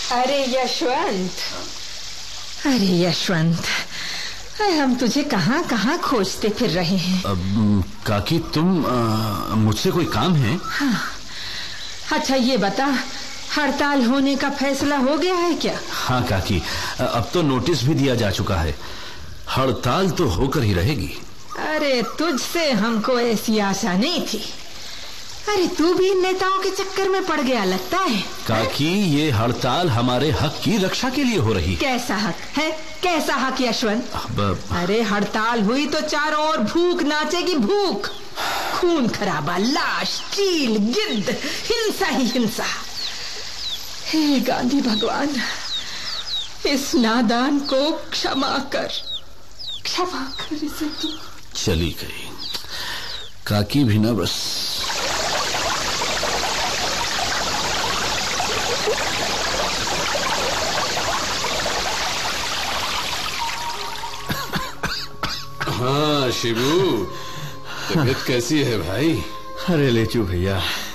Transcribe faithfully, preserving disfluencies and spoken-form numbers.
अरे यशवंत, अरे यशवंत, हम तुझे कहाँ कहाँ खोजते फिर रहे हैं। अब काकी तुम आ, मुझसे कोई काम है? हाँ। अच्छा ये बता, हड़ताल होने का फैसला हो गया है क्या? हाँ काकी, अब तो नोटिस भी दिया जा चुका है। हड़ताल तो होकर ही रहेगी। अरे तुझसे हमको ऐसी आशा नहीं थी। अरे तू भी नेताओं के चक्कर में पड़ गया लगता है। काकी ये हड़ताल हमारे हक की रक्षा के लिए हो रही। कैसा हक है, कैसा हक यशवंत? अब... अरे हड़ताल हुई तो चारों ओर भूख नाचेगी, भूख, खून खराबा, लाश, चील, गिद्ध, हिंसा ही हिंसा। हे गांधी भगवान, इस नादान को क्षमा कर, क्षमा कर इसे तू। चली गई काकी भी ना बस। हाँ शिबू, तबीयत कैसी है भाई? अरे लेचू भैया,